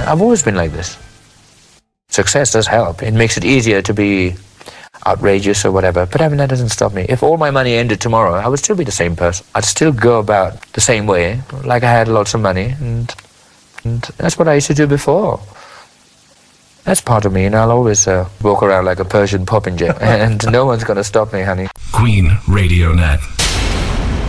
I've always been like this. Success does help. It makes it easier to be outrageous or whatever, but I mean, that doesn't stop me. If all my money ended tomorrow, I would still be the same person. I'd still go about the same way, like I had lots of money, and that's what I used to do before. That's part of me, and I'll always walk around like a Persian popinjay, and no one's going to stop me, honey. Queen Radio Net.